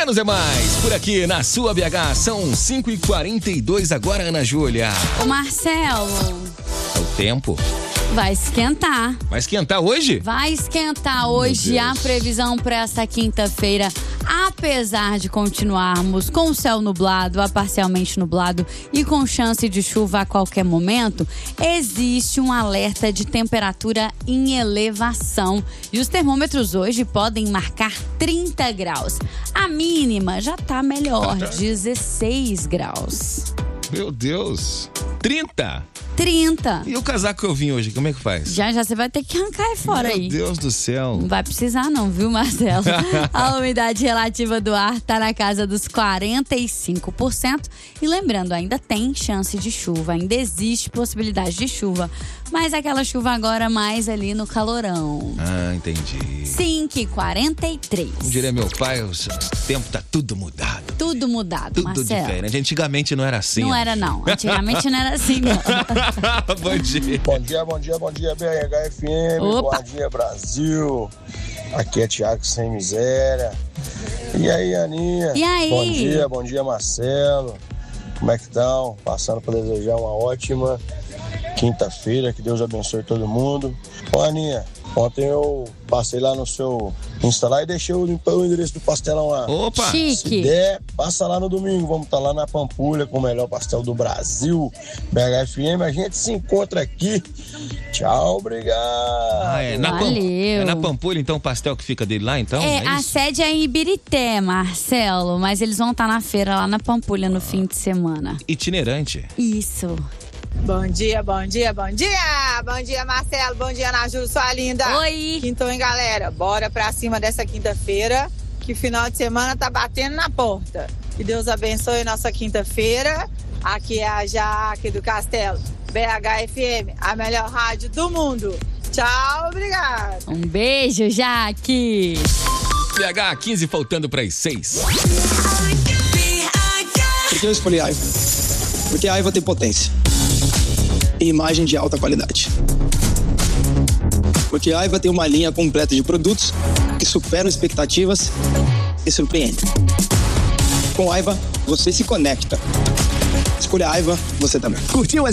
Menos é mais, por aqui na sua BH. São 5h42 agora, Ana Júlia. Ô Marcelo, É o tempo. vai esquentar. Vai esquentar hoje? Vai esquentar hoje. Deus. A previsão para essa quinta-feira, apesar de continuarmos com o céu nublado, a parcialmente nublado e com chance de chuva a qualquer momento, existe um alerta de temperatura em elevação. E os termômetros hoje podem marcar 30 graus. A mínima já tá melhor, 16 graus. Meu Deus. 30? 30. E o casaco que eu vim hoje, como é que faz? Já você vai ter que arrancar aí fora aí. Meu Deus do céu. Não vai precisar não, viu, Marcelo? A umidade relativa do ar tá na casa dos 45%. E lembrando, ainda tem chance de chuva, ainda existe possibilidade de chuva. Mas aquela chuva agora mais ali no calorão. Ah, entendi. 5h43. Como diria meu pai, o tempo tá tudo mudado. Tudo mudado, Tudo Marcelo. diferente. Antigamente não era assim. Não era não, antigamente não era assim não. Bom dia. Bom dia, BHFM. Opa. Bom dia, Brasil. Aqui é Thiago Sem Miséria. E aí, Aninha? E aí? Bom dia, Marcelo. Como é que estão? Passando para desejar uma ótima quinta-feira. Que Deus abençoe todo mundo. Ô, Aninha, ontem eu passei lá no seu Insta lá e deixei o endereço do pastelão lá. Opa. Chique. Se der, passa lá no domingo. Vamos estar lá na Pampulha com o melhor pastel do Brasil. BHFM, a gente se encontra aqui. Tchau, obrigado. Ah, é na, Valeu. é na Pampulha, então, o pastel que fica dele lá, então? A isso? sede é em Ibirité, Marcelo, mas eles vão estar na feira lá na Pampulha no fim de semana. Itinerante. Isso. Bom dia. Bom dia, Marcelo. Bom dia, Ana Júlia, sua linda. Oi. Quintão, hein, galera? Bora pra cima dessa quinta-feira, que final de semana tá batendo na porta. Que Deus abençoe nossa quinta-feira. Aqui é a Jaque do Castelo, BHFM, a melhor rádio do mundo. Tchau, obrigado. Um beijo, Jaque. BH 15 faltando para as 6. Por que eu escolhi a Aiva? Porque a Aiva tem potência e imagem de alta qualidade. Porque a Aiva tem uma linha completa de produtos que superam expectativas e surpreendem. Com a Aiva, você se conecta. Escolha a Aiva, você também. Curtiu